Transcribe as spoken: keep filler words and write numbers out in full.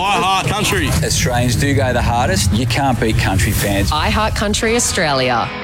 I heart country. Australians do go the hardest. You can't beat country fans. I Heart Country Australia.